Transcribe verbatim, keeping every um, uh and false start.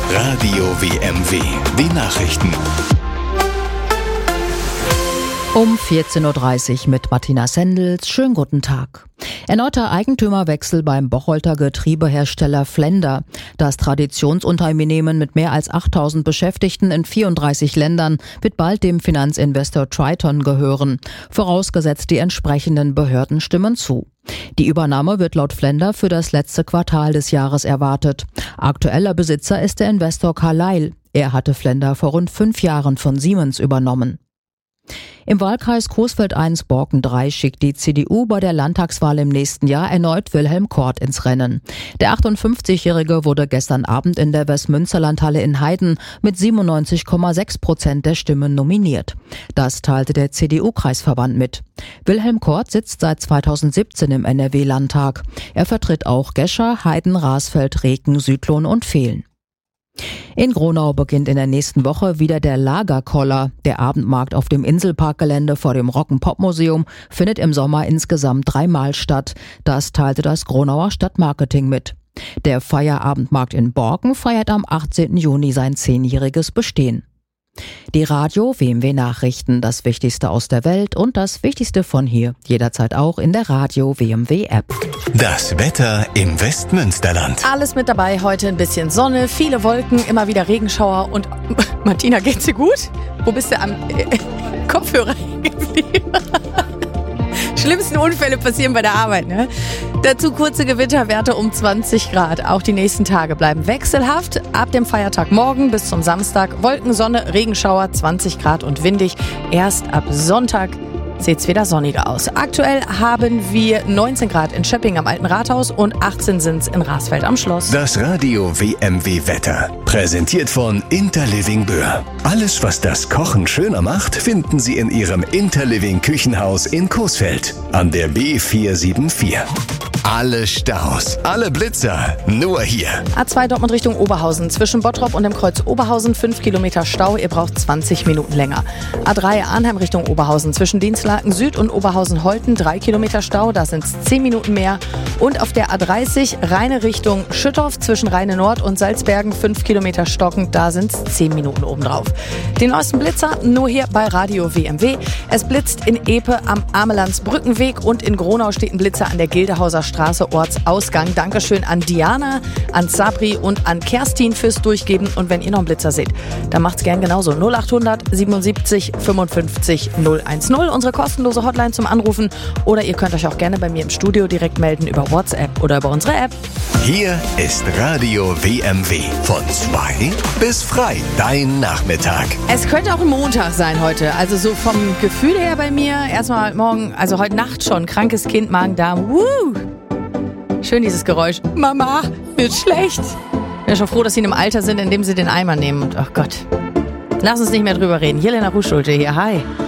Radio W M W. Die Nachrichten. Um vierzehn Uhr dreißig mit Martina Sendels. Schönen guten Tag. Erneuter Eigentümerwechsel beim Bocholter Getriebehersteller Flender. Das Traditionsunternehmen mit mehr als achttausend Beschäftigten in vierunddreißig Ländern wird bald dem Finanzinvestor Triton gehören. Vorausgesetzt, die entsprechenden Behörden stimmen zu. Die Übernahme wird laut Flender für das letzte Quartal des Jahres erwartet. Aktueller Besitzer ist der Investor Carlyle. Er hatte Flender vor rund fünf Jahren von Siemens übernommen. Im Wahlkreis Coesfeld eins Borken drei schickt die C D U bei der Landtagswahl im nächsten Jahr erneut Wilhelm Kort ins Rennen. Der achtundfünfzigjährige wurde gestern Abend in der Westmünsterlandhalle in Heiden mit siebenundneunzig Komma sechs Prozent der Stimmen nominiert. Das teilte der C D U-Kreisverband mit. Wilhelm Kort sitzt seit zweitausendsiebzehn im N R W-Landtag. Er vertritt auch Gescher, Heiden, Rasfeld, Reken, Südlohn und Vehlen. In Gronau beginnt in der nächsten Woche wieder der Lagerkoller. Der Abendmarkt auf dem Inselparkgelände vor dem Rock'n'Pop-Museum findet im Sommer insgesamt dreimal statt. Das teilte das Gronauer Stadtmarketing mit. Der Feierabendmarkt in Borken feiert am achtzehnten Juni sein zehnjähriges Bestehen. Die Radio W M W Nachrichten, das Wichtigste aus der Welt und das Wichtigste von hier, jederzeit auch in der Radio W M W App. Das Wetter im Westmünsterland. Alles mit dabei, heute ein bisschen Sonne, viele Wolken, immer wieder Regenschauer und Martina, geht's dir gut? Wo bist du am äh, Kopfhörer geblieben? Schlimmsten Unfälle passieren bei der Arbeit, ne? Dazu kurze Gewitterwerte um zwanzig Grad. Auch die nächsten Tage bleiben wechselhaft. Ab dem Feiertag morgen bis zum Samstag Wolken, Sonne, Regenschauer, zwanzig Grad und windig. Erst ab Sonntag sieht's wieder sonniger aus. Aktuell haben wir neunzehn Grad in Schöpping am Alten Rathaus und achtzehn sind's in Rasfeld am Schloss. Das Radio W M W Wetter. Präsentiert von Interliving Böhr. Alles, was das Kochen schöner macht, finden Sie in Ihrem Interliving Küchenhaus in Coesfeld an der B vier sieben vier. Alle Staus, alle Blitzer, nur hier. A zwei Dortmund Richtung Oberhausen. Zwischen Bottrop und dem Kreuz Oberhausen fünf Kilometer Stau. Ihr braucht zwanzig Minuten länger. A drei Arnhem Richtung Oberhausen. Zwischen Dienstlaken Süd und Oberhausen-Holten drei Kilometer Stau. Da sind es zehn Minuten mehr. Und auf der A dreißig Rheine Richtung Schüttorf. Zwischen Rheine Nord und Salzbergen fünf Kilometer stockend. Da sind es zehn Minuten obendrauf. Den neuesten Blitzer nur hier bei Radio W M W. Es blitzt in Epe am Amelandsbrückenweg und in Gronau steht ein Blitzer an der Gildehauser Straße, Ortsausgang. Dankeschön an Diana, an Sabri und an Kerstin fürs Durchgeben. Und wenn ihr noch einen Blitzer seht, dann macht's gern genauso. null achthundert siebenundsiebzig fünfundfünfzig null eins null, unsere kostenlose Hotline zum Anrufen. Oder ihr könnt euch auch gerne bei mir im Studio direkt melden über WhatsApp oder über unsere App. Hier ist Radio W M W. Von zwei bis frei. Dein Nachmittag. Es könnte auch ein Montag sein heute. Also so vom Gefühl her bei mir. Erstmal morgen, also heute Nacht schon. Krankes Kind, Magen-Darm. Woo! Schön dieses Geräusch. Mama, wird schlecht. Ich bin schon froh, dass sie in einem Alter sind, in dem sie den Eimer nehmen. Und ach Gott. Lass uns nicht mehr drüber reden. Jelena Ruhschulte hier. Hi.